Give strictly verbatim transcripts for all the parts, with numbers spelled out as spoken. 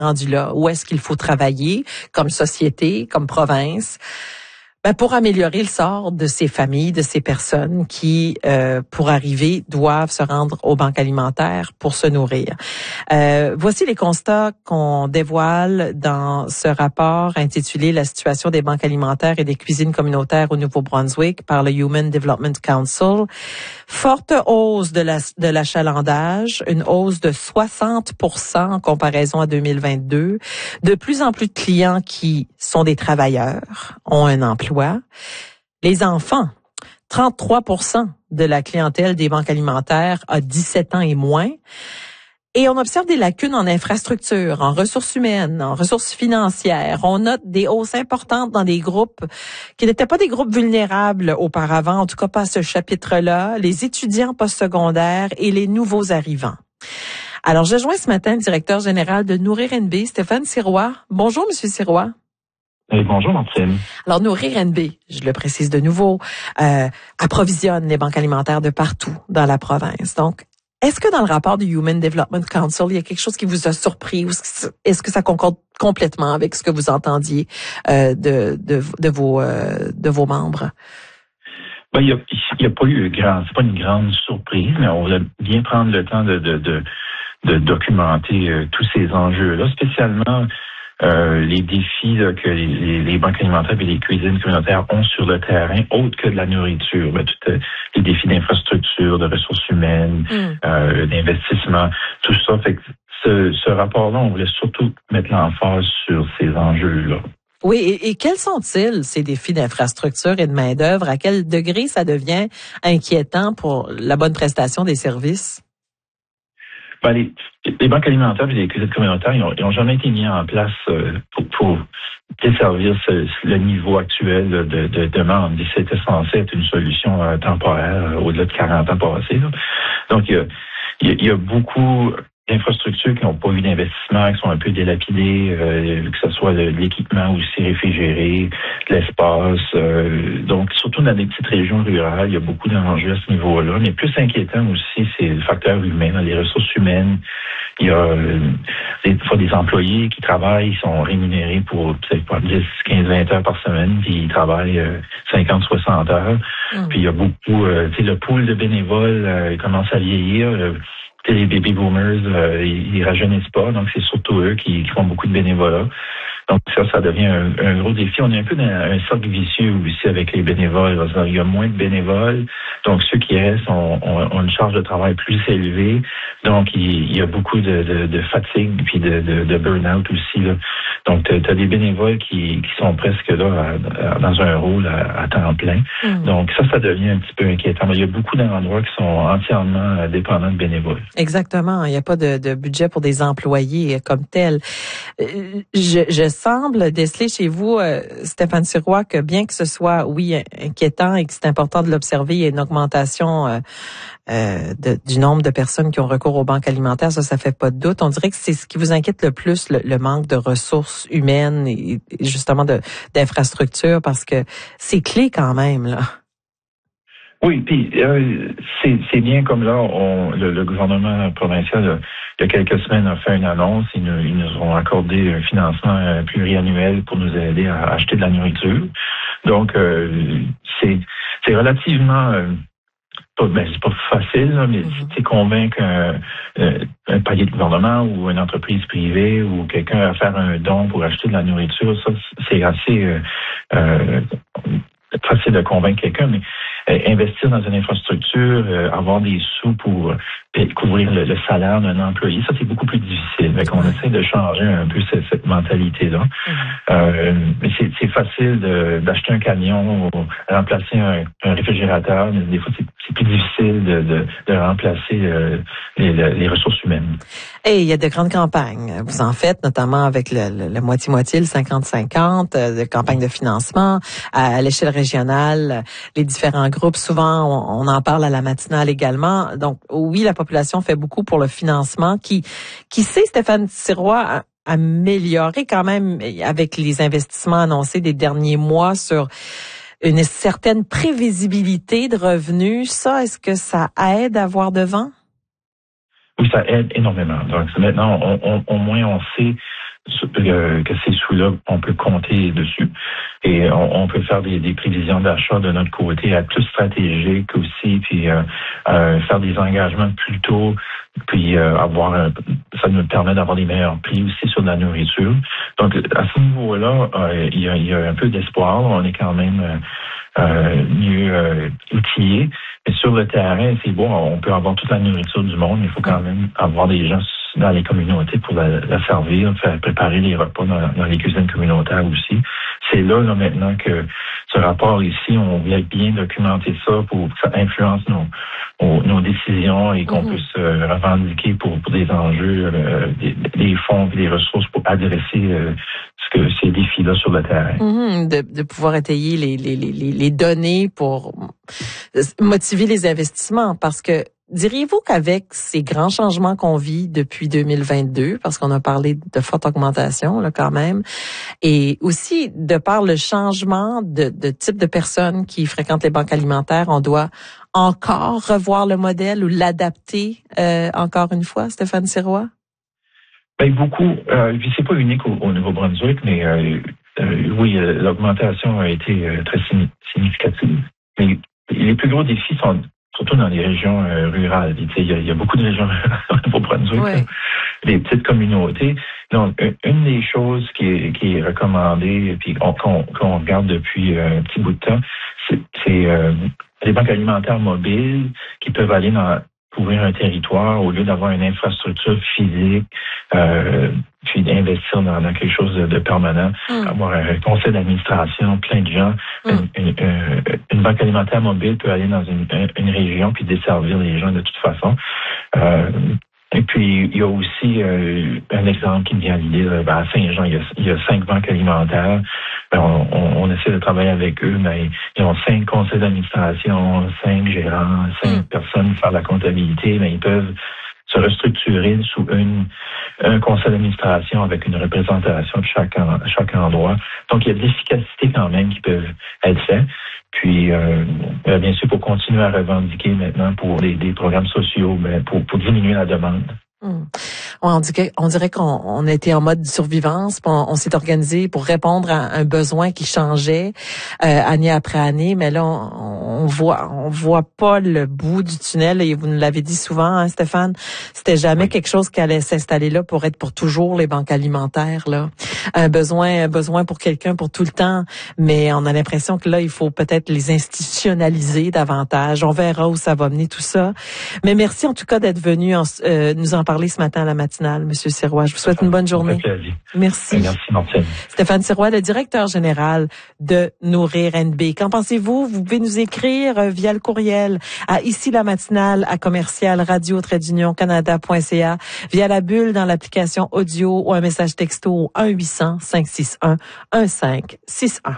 rendu là? Où est-ce qu'il faut travailler comme société, comme province? Ben, pour améliorer le sort de ces familles, de ces personnes qui, euh, pour arriver, doivent se rendre aux banques alimentaires pour se nourrir. Euh, voici les constats qu'on dévoile dans ce rapport intitulé « La situation des banques alimentaires et des cuisines communautaires au Nouveau-Brunswick » par le Human Development Council. Forte hausse de la, de l'achalandage, une hausse de soixante pour cent en comparaison à deux mille vingt-deux. De plus en plus de clients qui sont des travailleurs, ont un emploi. Les enfants, trente-trois pour cent de la clientèle des banques alimentaires a dix-sept ans et moins. Et on observe des lacunes en infrastructure, en ressources humaines, en ressources financières. On note des hausses importantes dans des groupes qui n'étaient pas des groupes vulnérables auparavant, en tout cas pas à ce chapitre-là, les étudiants postsecondaires et les nouveaux arrivants. Alors, je joins ce matin le directeur général de Nourrir N B, Stéphane Sirois. Bonjour, Monsieur Sirois. Et bonjour, Martine. Alors, Nourrir N B, je le précise de nouveau, euh, approvisionne les banques alimentaires de partout dans la province. Donc, est-ce que dans le rapport du Human Development Council, il y a quelque chose qui vous a surpris ou est-ce que ça concorde complètement avec ce que vous entendiez euh, de, de, de vos euh, de vos membres? Ben, il n'y a, il y a pas eu grand, c'est pas une grande surprise, mais on voulait bien prendre le temps de, de, de, de documenter euh, tous ces enjeux-là, spécialement Euh, les défis là, que les, les banques alimentaires et les cuisines communautaires ont sur le terrain, autres que de la nourriture, ben, tout, euh, les défis d'infrastructure, de ressources humaines, mm. euh, d'investissement, tout ça. Fait que ce, ce rapport-là, on voulait surtout mettre l'emphase sur ces enjeux-là. Oui, et, et quels sont-ils, ces défis d'infrastructure et de main-d'œuvre? À quel degré ça devient inquiétant pour la bonne prestation des services? Ben, les, les banques alimentaires et les cuisines communautaires, ils ont, ont jamais été mis en place euh, pour, pour desservir ce, le niveau actuel de, de demande. C'était censé être une solution euh, temporaire euh, au-delà de quarante ans passés. Là. Donc, il y a, il y a, il y a beaucoup d'infrastructures qui n'ont pas eu d'investissement, qui sont un peu délapidées, euh, que ce soit de, de l'équipement aussi réfrigéré, de l'espace. Euh, donc, surtout dans des petites régions rurales, il y a beaucoup d'enjeux à ce niveau-là. Mais plus inquiétant aussi, c'est le facteur humain, dans les ressources humaines. Il y a euh, des fois des employés qui travaillent, ils sont rémunérés pour peut-être pas dix, quinze, vingt heures par semaine, puis ils travaillent euh, cinquante, soixante heures. Mmh. Puis il y a beaucoup, euh, tu sais, le pool de bénévoles euh, commence à vieillir. Euh, les baby boomers, euh, ils, ils rajeunissent pas, donc c'est surtout eux qui, qui font beaucoup de bénévolat. Donc ça, ça devient un, un gros défi. On est un peu dans un cercle vicieux aussi avec les bénévoles. Il y a moins de bénévoles, donc ceux qui restent ont, ont, ont une charge de travail plus élevée. Donc il, il y a beaucoup de, de, de fatigue puis de, de, de burn-out aussi. Là. Donc tu as des bénévoles qui, qui sont presque là à, à, dans un rôle à, à temps plein. Mmh. Donc ça, ça devient un petit peu inquiétant. Mais il y a beaucoup d'endroits qui sont entièrement dépendants de bénévoles. Exactement. Il n'y a pas de, de budget pour des employés comme tels. Je, je semble déceler chez vous, euh, Stéphane Sirois, que bien que ce soit, oui, inquiétant et que c'est important de l'observer, il y a une augmentation euh, euh, de, du nombre de personnes qui ont recours aux banques alimentaires. Ça, ça fait pas de doute. On dirait que c'est ce qui vous inquiète le plus, le, le manque de ressources humaines et, et justement de, d'infrastructures, parce que c'est clé quand même, là. Oui, puis euh, c'est, c'est bien comme là, on, le, le gouvernement provincial, euh, il y a quelques semaines, a fait une annonce. Ils nous, ils nous ont accordé un financement euh, pluriannuel pour nous aider à acheter de la nourriture. Donc, euh, c'est, c'est relativement... Euh, pas, ben, c'est pas facile, là, mais mm-hmm. c'est convaincre un, un palier de gouvernement ou une entreprise privée ou quelqu'un à faire un don pour acheter de la nourriture, ça, c'est assez... Euh, euh, facile de convaincre quelqu'un, mais euh, investir dans une infrastructure, euh, avoir des sous pour euh, couvrir le, le salaire d'un employé, ça c'est beaucoup plus difficile. Fait qu'on essaie de changer un peu cette, cette mentalité-là. Mm-hmm. Euh, mais c'est, c'est facile de, d'acheter un camion ou remplacer un, un réfrigérateur, mais des fois c'est, c'est plus difficile de, de, de remplacer euh, les, les ressources humaines. Et il y a de grandes campagnes. Vous en faites, notamment avec le, le, le moitié-moitié, le cinquante cinquante, de campagnes de financement à, à l'échelle régionale, les différents groupes. Souvent, on, on en parle à la matinale également. Donc, oui, la population fait beaucoup pour le financement. Qui, qui sait, Stéphane Sirois, améliorer quand même avec les investissements annoncés des derniers mois sur une certaine prévisibilité de revenus. Ça, est-ce que ça aide à voir devant? Oui, ça aide énormément. Donc maintenant, on, on, au moins, on sait que, que ces sous-là, on peut compter dessus. Et on, on peut faire des, des prévisions d'achat de notre côté, être plus stratégique aussi, puis euh, euh, faire des engagements plus tôt, puis euh, avoir un, ça nous permet d'avoir des meilleurs prix aussi sur la nourriture. Donc, à ce niveau-là, euh, il, y a, il y a un peu d'espoir. On est quand même euh, euh, mieux euh, outillés. Mais sur le terrain, c'est bon, on peut avoir toute la nourriture du monde, mais il faut quand même avoir des gens dans les communautés pour la, la servir, faire préparer les repas dans, dans les cuisines communautaires aussi. C'est là, là, maintenant que ce rapport ici, on vient bien documenter ça pour que ça influence nos, nos, nos décisions et qu'on mm-hmm. puisse euh, revendiquer pour, pour des enjeux, euh, des, des fonds et des ressources pour adresser euh, ce que ces défis-là sur le terrain. Mm-hmm. De, de pouvoir étayer les, les, les, les données pour motiver les investissements, parce que diriez-vous qu'avec ces grands changements qu'on vit depuis deux mille vingt-deux, parce qu'on a parlé de forte augmentation là quand même, et aussi de par le changement de, de type de personnes qui fréquentent les banques alimentaires, on doit encore revoir le modèle ou l'adapter euh, encore une fois, Stéphane Sirois? Ben beaucoup. Euh, c'est pas unique au, au Nouveau-Brunswick, mais euh, euh, oui, euh, l'augmentation a été euh, très significative. Mais les plus gros défis sont surtout dans les régions euh, rurales. Il y, a, il y a beaucoup de régions rurales au Nouveau-Brunswick, ouais. Les petites communautés. Donc, une des choses qui est, qui est recommandée, puis qu'on, qu'on regarde depuis un petit bout de temps, c'est, c'est euh, les banques alimentaires mobiles qui peuvent aller dans couvrir un territoire au lieu d'avoir une infrastructure physique, euh, puis d'investir dans, dans quelque chose de, de permanent, mm. avoir un conseil d'administration, plein de gens. Mm. Une, une, une banque alimentaire mobile peut aller dans une, une région puis desservir les gens de toute façon. Euh, et puis, il y a aussi euh, un exemple qui me vient à l'idée. Ben, à Saint-Jean, il y a, il y a cinq banques alimentaires. Ben, on, on, on essaie de travailler avec eux, mais ils ont cinq conseils d'administration, cinq gérants, cinq mm. personnes pour faire la comptabilité. Mais ils peuvent se restructurer sous une, un conseil d'administration avec une représentation de chaque, en, chaque endroit. Donc, il y a de l'efficacité quand même qui peuvent être faits. Puis, euh, bien sûr, pour continuer à revendiquer maintenant pour des, des programmes sociaux, ben, pour, pour diminuer la demande. Hum. On dirait, on dirait qu'on on était en mode survivance, puis on, on s'est organisé pour répondre à un besoin qui changeait euh, année après année, mais là on, on voit on voit pas le bout du tunnel, et vous nous l'avez dit souvent, hein, Stéphane, c'était jamais oui. quelque chose qui allait s'installer là pour être pour toujours, les banques alimentaires là. Un besoin un besoin pour quelqu'un pour tout le temps, mais on a l'impression que là il faut peut-être les institutionnaliser davantage. On verra où ça va mener tout ça. Mais merci en tout cas d'être venu en, euh, nous en parler ce matin à la matinale, Monsieur Sirois. Je vous souhaite une bonne journée. Merci. Merci, Martine. Stéphane Sirois, le directeur général de Nourrir N B. Qu'en pensez-vous? Vous pouvez nous écrire via le courriel à ici la matinale à commercial radio trait d'union canada point c a, via la bulle dans l'application audio ou un message texto au un huit cents cinq six un un cinq six un.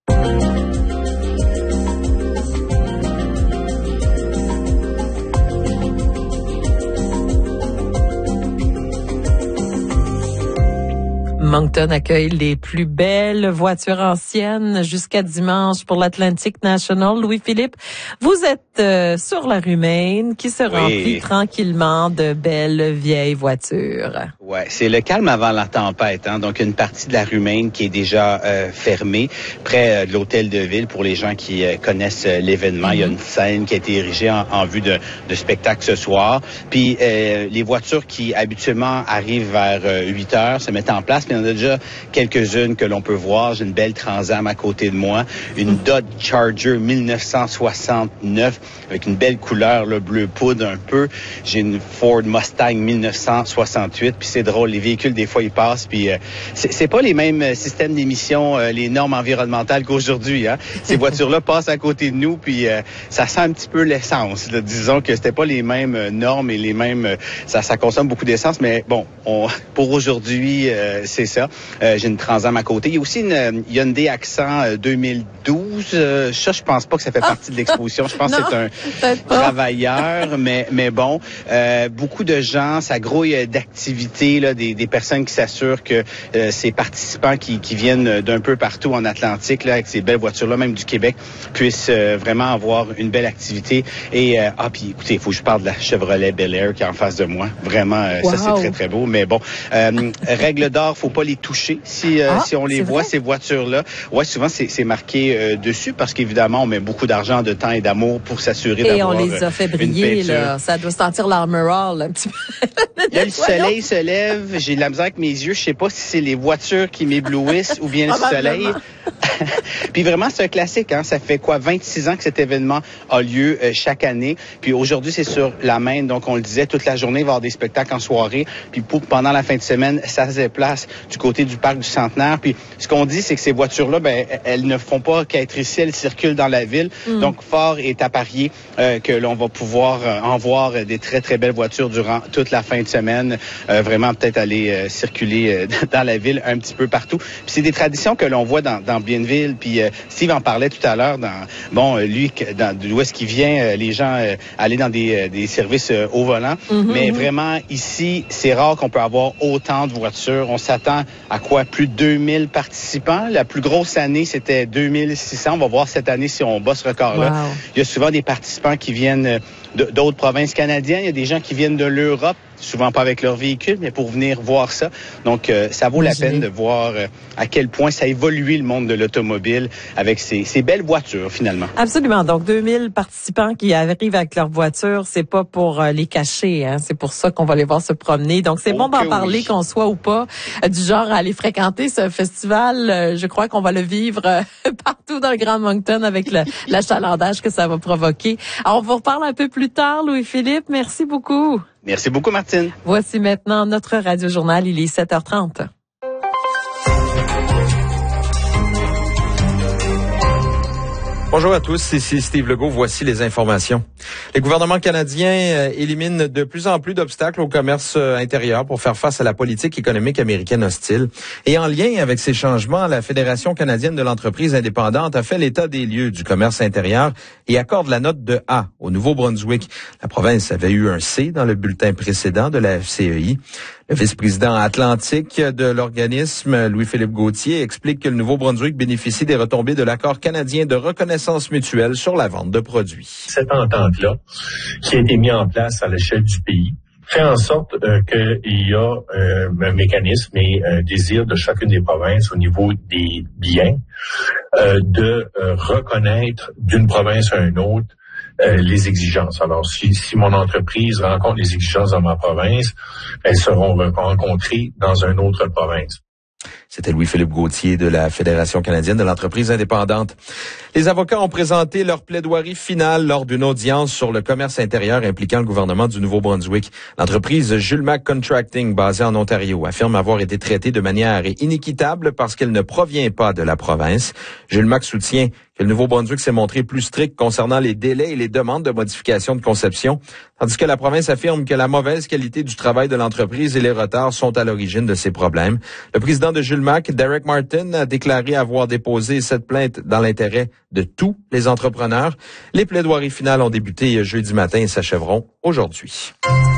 Moncton accueille les plus belles voitures anciennes jusqu'à dimanche pour l'Atlantic National. Louis-Philippe, vous êtes euh, sur la rue Main qui se oui. remplit tranquillement de belles vieilles voitures. Ouais, c'est le calme avant la tempête, hein. Donc une partie de la rue Main qui est déjà euh, fermée, près euh, de l'hôtel de ville pour les gens qui euh, connaissent euh, l'événement. Mm-hmm. Il y a une scène qui a été érigée en, en vue de, de spectacle ce soir. Puis euh, les voitures qui habituellement arrivent vers euh, huit heures se mettent en place. Il y en a déjà quelques-unes que l'on peut voir. J'ai une belle Transam à côté de moi, une Dodge Charger dix-neuf cent soixante-neuf avec une belle couleur, le bleu poudre un peu. J'ai une Ford Mustang dix-neuf cent soixante-huit. Puis c'est drôle, les véhicules des fois ils passent. Puis euh, c'est, c'est pas les mêmes systèmes d'émission, euh, les normes environnementales qu'aujourd'hui. Hein. Ces voitures-là passent à côté de nous, puis euh, ça sent un petit peu l'essence. Là. Disons que c'était pas les mêmes euh, normes et les mêmes. Euh, ça, ça consomme beaucoup d'essence, mais bon, on, pour aujourd'hui, euh, c'est ça. Euh, j'ai une Transam à côté. Il y a aussi une Hyundai Accent euh, deux mille douze. Euh, ça, je pense pas que ça fait partie de l'exposition. Je pense non, que c'est un travailleur, mais mais bon, euh, beaucoup de gens, ça grouille d'activités, là, des, des personnes qui s'assurent que euh, ces participants qui, qui viennent d'un peu partout en Atlantique, là, avec ces belles voitures-là, même du Québec, puissent euh, vraiment avoir une belle activité. Et euh, ah, puis écoutez, il faut que je parle de la Chevrolet Bel Air qui est en face de moi. Vraiment, euh, wow. Ça c'est très très beau. Mais bon, euh, règle d'or, faut pas pas les toucher si euh, ah, si on les voit, vrai? ces voitures-là. Ouais, souvent c'est, c'est marqué euh, dessus parce qu'évidemment on met beaucoup d'argent, de temps et d'amour pour s'assurer et d'avoir on les a fait briller là. Ça doit sentir l'Armor un petit peu. Là, le soleil se lève, j'ai de la misère avec mes yeux. Je sais pas si c'est les voitures qui m'éblouissent ou bien le soleil. Puis vraiment, c'est un classique. Hein? Ça fait quoi, vingt-six ans que cet événement a lieu euh, chaque année. Puis aujourd'hui, c'est sur la Maine. Donc, on le disait, toute la journée, il va y avoir des spectacles en soirée. Puis pour, pendant la fin de semaine, ça se déplace du côté du parc du Centenaire. Puis ce qu'on dit, c'est que ces voitures-là, ben, elles ne font pas qu'être ici, elles circulent dans la ville. Mm. Donc, fort est à parier euh, que l'on va pouvoir euh, en voir des très, très belles voitures durant toute la fin de semaine. Euh, vraiment, peut-être aller euh, circuler euh, dans la ville un petit peu partout. Puis c'est des traditions que l'on voit dans, dans Bienville. Puis euh, Steve en parlait tout à l'heure. Dans bon, euh, lui, dans, d'où est-ce qu'il vient, euh, les gens euh, aller dans des, euh, des services euh, au volant. Mm-hmm. Mais vraiment, ici, c'est rare qu'on peut avoir autant de voitures. On s'attend à quoi? Plus de deux mille participants. La plus grosse année, c'était deux mille six cents. On va voir cette année si on bat ce record-là. Wow. Il y a souvent des participants qui viennent de, d'autres provinces canadiennes. Il y a des gens qui viennent de l'Europe, souvent pas avec leur véhicule, mais pour venir voir ça. Donc, euh, ça vaut Imaginez. la peine de voir euh, à quel point ça a évolué le monde de l'automobile avec ces, ces belles voitures, finalement. Absolument. Donc, deux mille participants qui arrivent avec leur voiture, c'est pas pour euh, les cacher, hein. C'est pour ça qu'on va les voir se promener. Donc, c'est oh bon d'en parler, oui. qu'on soit ou pas euh, du genre à aller fréquenter ce festival. Euh, je crois qu'on va le vivre euh, partout dans le Grand Moncton avec le, l'achalandage que ça va provoquer. Alors, on vous reparle un peu plus tard, Louis-Philippe. Merci beaucoup. Merci beaucoup, Martine. Voici maintenant notre radio-journal. Il est sept heures trente. Bonjour à tous, ici Steve Legault. Voici les informations. Les gouvernements canadiens éliminent de plus en plus d'obstacles au commerce intérieur pour faire face à la politique économique américaine hostile. Et en lien avec ces changements, la Fédération canadienne de l'entreprise indépendante a fait l'état des lieux du commerce intérieur et accorde la note de A au Nouveau-Brunswick. La province avait eu un C dans le bulletin précédent de la F C E I. Le vice-président atlantique de l'organisme, Louis-Philippe Gauthier, explique que le Nouveau-Brunswick bénéficie des retombées de l'accord canadien de reconnaissance mutuelle sur la vente de produits. Cette entente-là, qui a été mise en place à l'échelle du pays, fait en sorte euh, qu'il y a euh, un mécanisme et un désir de chacune des provinces au niveau des biens euh, de euh, reconnaître d'une province à une autre Euh, les exigences. Alors, si, si mon entreprise rencontre les exigences dans ma province, elles seront rencontrées dans une autre province. C'était Louis-Philippe Gauthier de la Fédération canadienne de l'entreprise indépendante. Les avocats ont présenté leur plaidoirie finale lors d'une audience sur le commerce intérieur impliquant le gouvernement du Nouveau-Brunswick. L'entreprise Jules Mac Contracting, basée en Ontario, affirme avoir été traitée de manière inéquitable parce qu'elle ne provient pas de la province. Jules Mac soutient que le Nouveau-Brunswick s'est montré plus strict concernant les délais et les demandes de modification de conception, tandis que la province affirme que la mauvaise qualité du travail de l'entreprise et les retards sont à l'origine de ces problèmes. Le président de Jules Mac, Derek Martin, a déclaré avoir déposé cette plainte dans l'intérêt de tous les entrepreneurs. Les plaidoiries finales ont débuté jeudi matin et s'achèveront aujourd'hui.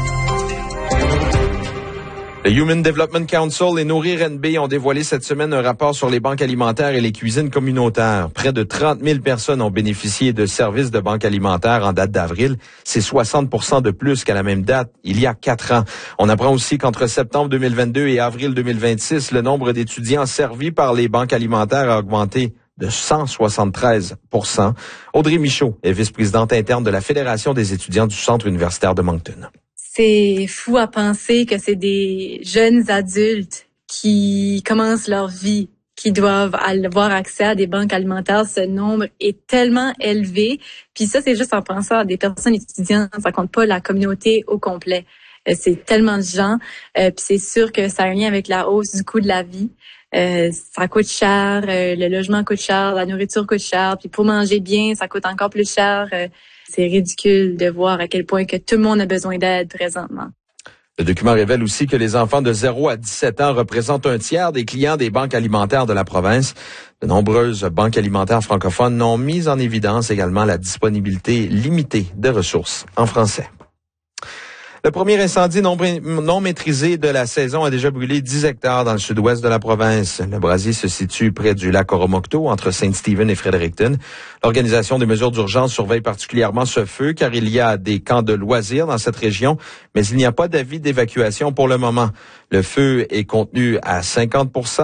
Le Human Development Council et Nourrir N B ont dévoilé cette semaine un rapport sur les banques alimentaires et les cuisines communautaires. Près de trente mille personnes ont bénéficié de services de banques alimentaires en date d'avril. C'est soixante pour cent de plus qu'à la même date il y a quatre ans. On apprend aussi qu'entre septembre deux mille vingt-deux et avril deux mille vingt-six, le nombre d'étudiants servis par les banques alimentaires a augmenté de cent soixante-treize pour cent. Audrey Michaud est vice-présidente interne de la Fédération des étudiants du Centre universitaire de Moncton. C'est fou à penser que c'est des jeunes adultes qui commencent leur vie, qui doivent avoir accès à des banques alimentaires. Ce nombre est tellement élevé. Puis ça, c'est juste en pensant à des personnes étudiantes. Ça compte pas la communauté au complet. C'est tellement de gens. Euh, puis c'est sûr que ça a un lien avec la hausse du coût de la vie. Euh, ça coûte cher, euh, le logement coûte cher, la nourriture coûte cher. Puis pour manger bien, ça coûte encore plus cher. Euh, C'est ridicule de voir à quel point que tout le monde a besoin d'aide présentement. Le document révèle aussi que les enfants de zéro à dix-sept ans représentent un tiers des clients des banques alimentaires de la province. De nombreuses banques alimentaires francophones ont mis en évidence également la disponibilité limitée de ressources en français. Le premier incendie non, non maîtrisé de la saison a déjà brûlé dix hectares dans le sud-ouest de la province. Le brasier se situe près du lac Oromocto, entre Saint-Stephen et Fredericton. L'Organisation des mesures d'urgence surveille particulièrement ce feu, car il y a des camps de loisirs dans cette région, mais il n'y a pas d'avis d'évacuation pour le moment. Le feu est contenu à cinquante pour cent.